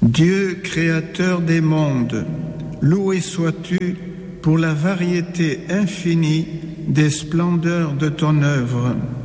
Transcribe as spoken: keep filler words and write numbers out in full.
Dieu créateur des mondes, loué sois-tu pour la variété infinie des splendeurs de ton œuvre.